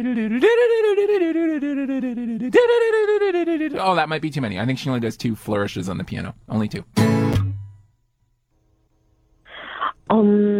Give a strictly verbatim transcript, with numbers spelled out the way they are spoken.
Oh, that might be too many. I think she only does two flourishes on the piano. Only two. Um.